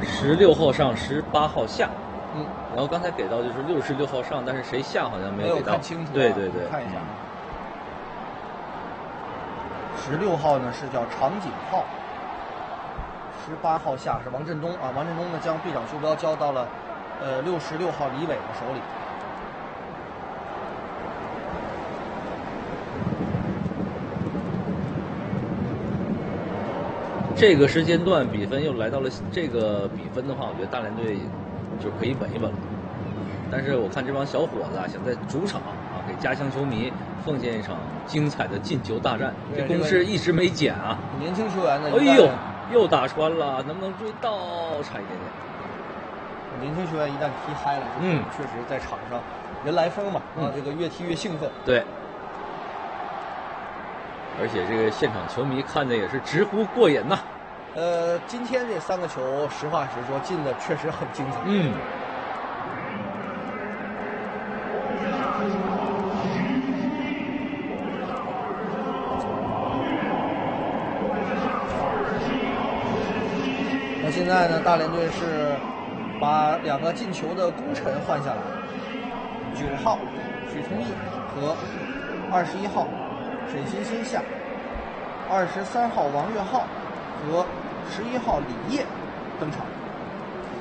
16号上，18号下。 嗯， 然后刚才给到就是66号上，但是谁下好像没有给到。 看清楚、啊。 对对对， 看一下。16号呢是叫长井浩，18号下是王振东啊。王振东呢将队长袖标交到了66号李伟的手里。 这个时间段比分又来到了这个比分的话，我觉得大连队就可以稳一稳了。但是我看这帮小伙子啊，想在主场啊给家乡球迷奉献一场精彩的进球大战，这攻势一直没减啊。 年轻球员呢， 哎呦，又打穿了，能不能追到？差一点点。 年轻球员一旦踢嗨了，确实在场上人来疯嘛，这个越踢越兴奋。 对。而且这个现场球迷看着也是直呼过瘾呐。 今天这3个球，实话实说，进的确实很精彩。那现在呢，大连队是把2个进球的功臣换下来，9号许崇义和21号沈欣欣下，23号王岳浩和11号李烨登场。